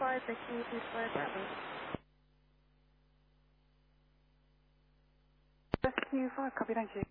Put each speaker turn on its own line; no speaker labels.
5, Vicky, 25 Bravo.
Rescue 5, copy, thank you.